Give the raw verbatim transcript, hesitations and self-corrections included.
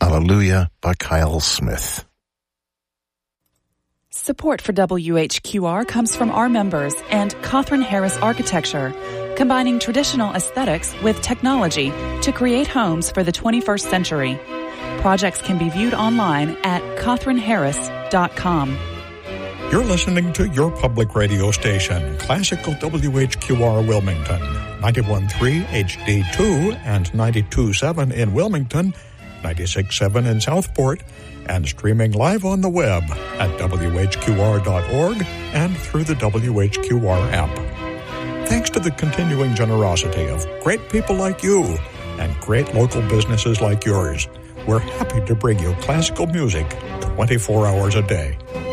Hallelujah by Kyle Smith. Support for W H Q R comes from our members and Catherine Harris Architecture, combining traditional aesthetics with technology to create homes for the twenty-first century. Projects can be viewed online at catherine harris dot com. You're listening to your public radio station, Classical W H Q R Wilmington, ninety-one point three H D two and ninety-two point seven in Wilmington, ninety-six point seven in Southport, and streaming live on the web at W H Q R dot org and through the W H Q R app. Thanks to the continuing generosity of great people like you and great local businesses like yours, we're happy to bring you classical music twenty-four hours a day.